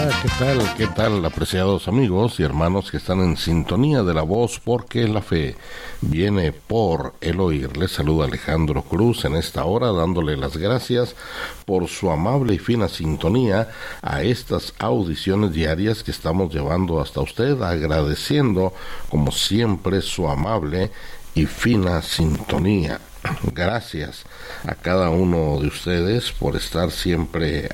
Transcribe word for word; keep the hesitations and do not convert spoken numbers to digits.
Hola, ¿qué tal? ¿Qué tal, apreciados amigos y hermanos que están en sintonía de la voz? Porque la fe viene por el oír. Les saluda Alejandro Cruz en esta hora, dándole las gracias por su amable y fina sintonía a estas audiciones diarias que estamos llevando hasta usted, agradeciendo como siempre su amable y fina sintonía. Gracias a cada uno de ustedes por estar siempre